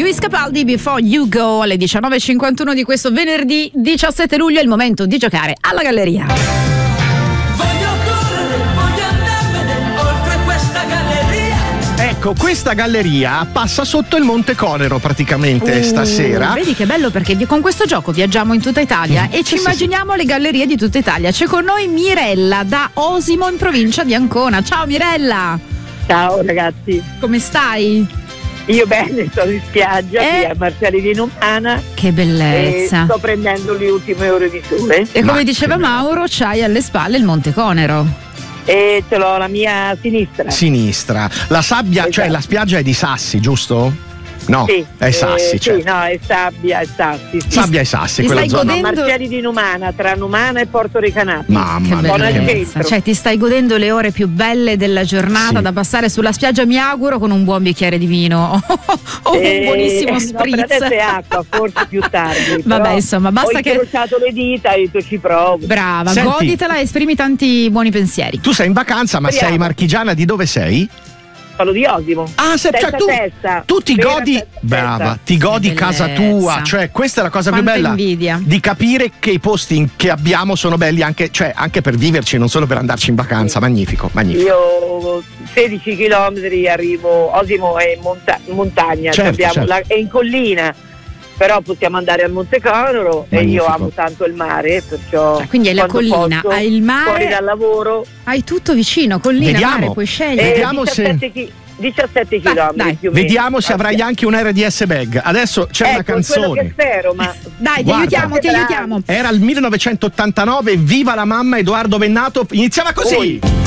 Luis Capaldi, Before You Go, alle 19.51 di questo venerdì 17 luglio. È il momento di giocare alla galleria. Voglio correre, voglio andarmene oltre questa galleria. Ecco, questa galleria passa sotto il Monte Conero praticamente stasera. Vedi che bello, perché con questo gioco viaggiamo in tutta Italia e ci immaginiamo le gallerie di tutta Italia. C'è con noi Mirella da Osimo in provincia di Ancona. Ciao Mirella. Ciao ragazzi. Come stai? Io bene, sono in spiaggia qui a Marciali di Numana. Che bellezza. E sto prendendo le ultime ore di sole. E come diceva Mauro, c'hai alle spalle il Monte Conero. E ce l'ho alla mia sinistra. Sinistra. La sabbia, Esatto. cioè la spiaggia è di sassi, giusto? No, Sì, è sassi. sì, no, è sabbia e sassi. Sì. Sabbia e sassi, Ti quella stai zona. godendo- Marciali di Numana, tra Numana e Porto Recanati. Mamma Che mia. Buona bellezza. centro. Cioè, ti stai godendo le ore più belle della giornata Sì. da passare sulla spiaggia, mi auguro, con un buon bicchiere di vino o un buonissimo No, spritz. per adesso è acqua, forse più tardi. Vabbè, però insomma, basta ho che. incrociato le dita e ho detto ci provo. Brava, Senti. goditela e esprimi tanti buoni pensieri. Tu sei in vacanza, ma Speriamo. sei marchigiana, di dove sei? Parlo di Osimo. Ah, Testa cioè testa. tu ti Vera godi, testa. brava, ti godi Che casa bellezza. tua, cioè questa è la cosa Quanta più bella, invidia. di capire che i posti che abbiamo sono belli anche, cioè, anche per viverci, non solo per andarci in vacanza. Magnifico, magnifico. Io 16 chilometri arrivo, Osimo è in montagna, Certo, abbiamo certo. è in collina, però possiamo andare al Monte Conero e io Magnifico. amo tanto il mare, perciò Quindi hai la quando collina, posso, hai il mare, fuori dal lavoro hai tutto vicino, collina, Vediamo. mare, puoi scegliere. Vediamo 17 Dai. chilometri più o meno. Vediamo se avrai anche un RDS bag. Adesso c'è una Ecco, è quello che canzone. spero, ma Dai, ti Guarda. aiutiamo. Era il 1989, viva la mamma Edoardo Bennato, iniziava così. Oi.